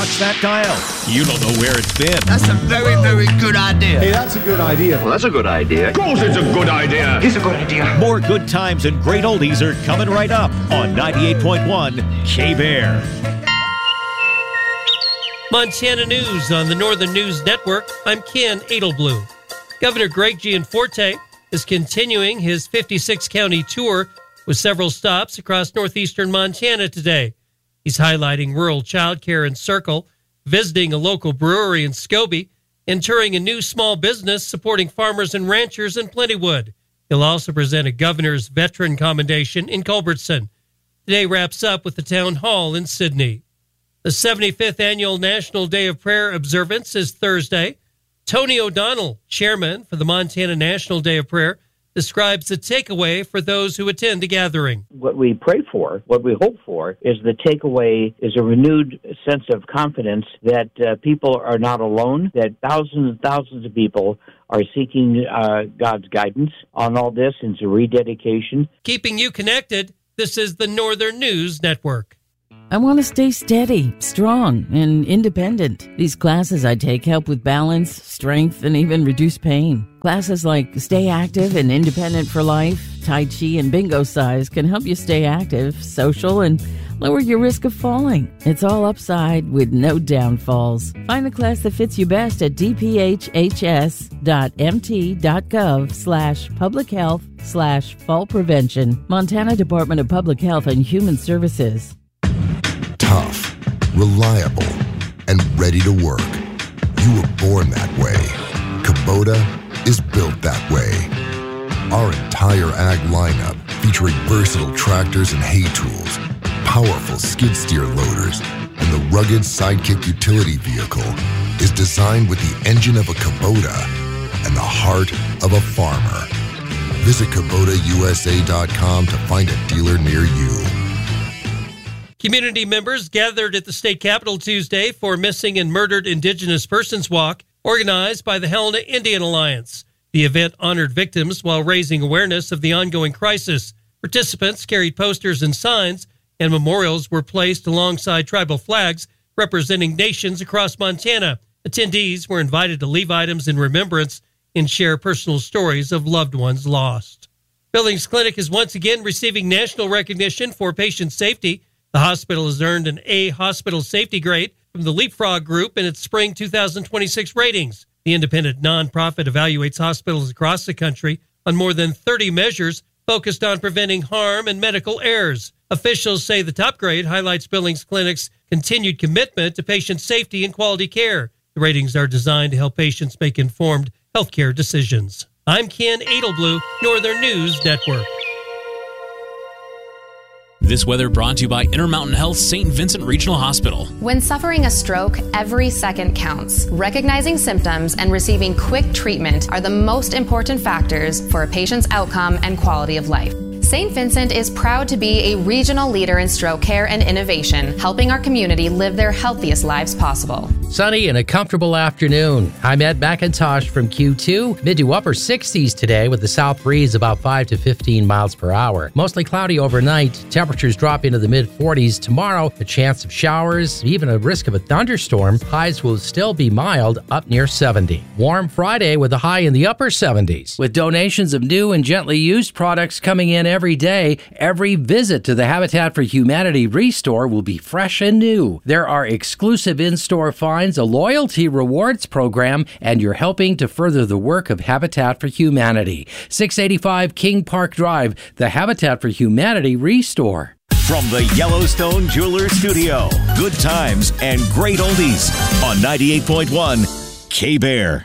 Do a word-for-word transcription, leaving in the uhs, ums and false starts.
Watch that dial. You don't know where it's been. That's a very, very good idea. Hey, that's a good idea. Well, that's a good idea. Of course it's a good idea. It's a good idea. More good times and great oldies are coming right up on ninety-eight point one K-Bear. Montana News on the Northern News Network. I'm Ken Edelblum. Governor Greg Gianforte is continuing his fifty-six county tour with several stops across northeastern Montana today. He's highlighting rural childcare in Circle, visiting a local brewery in Scobie, and touring a new small business supporting farmers and ranchers in Plentywood. He'll also present a governor's veteran commendation in Culbertson. Today wraps up with the town hall in Sydney. The seventy-fifth Annual National Day of Prayer observance is Thursday. Tony O'Donnell, chairman for the Montana National Day of Prayer, describes the takeaway for those who attend the gathering. What we pray for, what we hope for, is the takeaway is a renewed sense of confidence that uh, people are not alone, that thousands and thousands of people are seeking uh, God's guidance on all this. It's a rededication. Keeping you connected, this is the Northern News Network. I want to stay steady, strong, and independent. These classes I take help with balance, strength, and even reduce pain. Classes like Stay Active and Independent for Life, Tai Chi, and Bingo Size can help you stay active, social, and lower your risk of falling. It's all upside with no downfalls. Find a class that fits you best at dphhs.mt.gov slash public health slash fall prevention. Montana Department of Public Health and Human Services. Tough, reliable, and ready to work. You were born that way. Kubota is built that way. Our entire ag lineup, featuring versatile tractors and hay tools, powerful skid steer loaders, and the rugged Sidekick utility vehicle, is designed with the engine of a Kubota and the heart of a farmer. Visit Kubota U S A dot com to find a dealer near you. Community members gathered at the state capitol Tuesday for Missing and Murdered Indigenous Persons Walk, organized by the Helena Indian Alliance. The event honored victims while raising awareness of the ongoing crisis. Participants carried posters and signs, and memorials were placed alongside tribal flags representing nations across Montana. Attendees were invited to leave items in remembrance and share personal stories of loved ones lost. Billings Clinic is once again receiving national recognition for patient safety. The hospital has earned an A hospital safety grade from the Leapfrog Group in its spring two thousand twenty-six ratings. The independent nonprofit evaluates hospitals across the country on more than thirty measures focused on preventing harm and medical errors. Officials say the top grade highlights Billings Clinic's continued commitment to patient safety and quality care. The ratings are designed to help patients make informed healthcare decisions. I'm Ken Edelblum, Northern News Network. This weather brought to you by Intermountain Health Saint Vincent Regional Hospital. When suffering a stroke, every second counts. Recognizing symptoms and receiving quick treatment are the most important factors for a patient's outcome and quality of life. Saint Vincent is proud to be a regional leader in stroke care and innovation, helping our community live their healthiest lives possible. Sunny and a comfortable afternoon. I'm Ed McIntosh from Q two. Mid to upper sixties today with the south breeze about five to fifteen miles per hour. Mostly cloudy overnight. Temperatures drop into the mid forties. Tomorrow, a chance of showers, even a risk of a thunderstorm. Highs will still be mild, up near seventy. Warm Friday with a high in the upper seventies. With donations of new and gently used products coming in every day, every visit to the Habitat for Humanity Restore will be fresh and new. There are exclusive in-store finds, a loyalty rewards program, and you're helping to further the work of Habitat for Humanity. six eighty-five King Park Drive, the Habitat for Humanity Restore. From the Yellowstone Jewelers Studio, good times and great oldies on ninety-eight point one K-Bear.